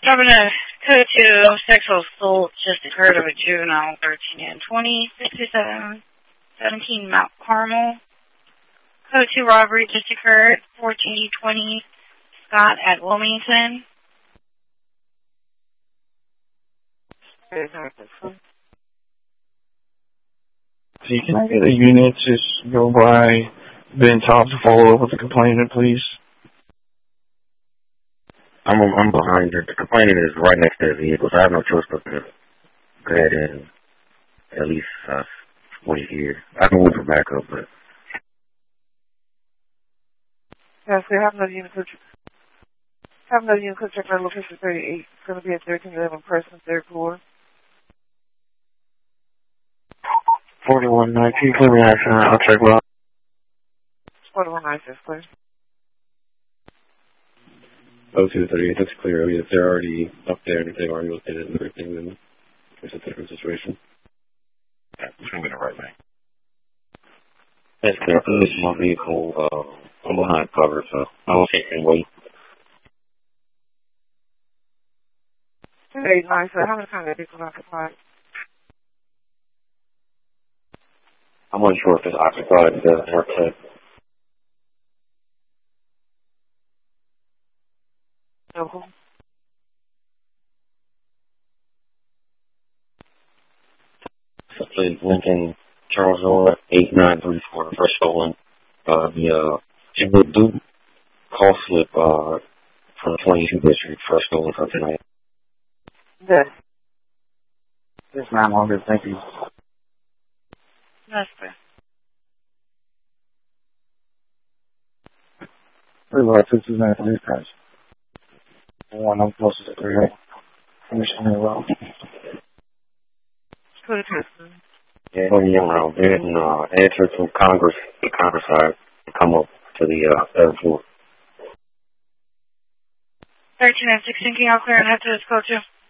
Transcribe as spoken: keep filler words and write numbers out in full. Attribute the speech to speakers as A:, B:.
A: Governor, code two, sexual assault just occurred of a juvenile, thirteen and twenty, sixty-seven, seventeen Mount Carmel. Code two robbery just occurred, fourteen twenty, Scott at Wilmington.
B: So can I get a unit to go by Ben Top to follow up with the complainant, please?
C: I'm I'm behind her. The complainant is right next to the vehicle, so I have no choice but to go ahead and at least uh, wait here. I can wait for backup, but...
D: Yes, we have another unit could have another unit could check our location thirty-eight. It's going to be at thirteen eleven Preston, third floor.
C: forty-one nineteen, clear me action. I'll check well.
D: forty-one nineteen, clear.
E: oh two thirty-eight, that's clear. I mean, if they're already up there and if they've already looked at it and everything, then it's a different situation.
C: Yeah, I'm going to go right back. That's clear. This is my vehicle. Uh, I'm behind cover, so I don't think I can wait.
D: Eight nine, so how many times have vehicles occupied?
C: I'm unsure if it's occupied the work set.
D: No.
C: Please, Lincoln, Charles Orr, eight nine three four, first stolen. Uh, the, uh, Jimmy Duke call slip, uh, from twenty-two District, first stolen for tonight.
D: Yes.
B: Yes, ma'am, all good, thank you.
A: That's fair.
B: Three lot two two nine three guys. One I'm closest to three eight. Finishing it well.
D: Good person.
C: Yeah, on the young round, and, uh, answer to Congress, the Congress side, and come up to the, uh, third floor.
A: thirteen and sixteen, can y'all clear and head to this code two?